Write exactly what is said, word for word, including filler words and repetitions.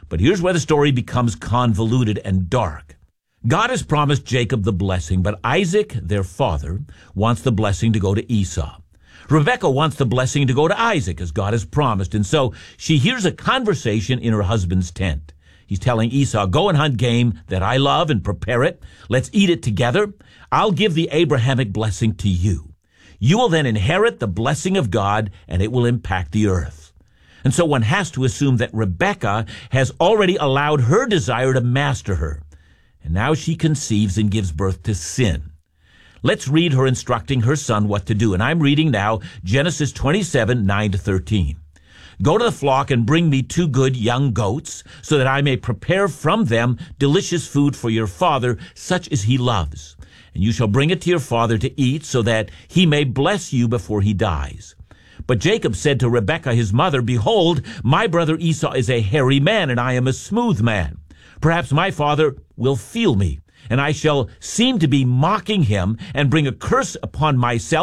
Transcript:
But here's where the story becomes convoluted and dark. God has promised Jacob the blessing, but Isaac, their father, wants the blessing to go to Esau. Rebekah wants the blessing to go to Isaac, as God has promised, and so she hears a conversation in her husband's tent. He's telling Esau, go and hunt game that I love and prepare it. Let's eat it together. I'll give the Abrahamic blessing to you. You will then inherit the blessing of God, and it will impact the earth. And so one has to assume that Rebekah has already allowed her desire to master her. And now she conceives and gives birth to sin. Let's read her instructing her son what to do. And I'm reading now Genesis twenty-seven, nine to thirteen. Go to the flock and bring me two good young goats, so that I may prepare from them delicious food for your father, such as he loves. And you shall bring it to your father to eat, so that he may bless you before he dies. But Jacob said to Rebekah his mother, behold, my brother Esau is a hairy man, and I am a smooth man. Perhaps my father will feel me, and I shall seem to be mocking him and bring a curse upon myself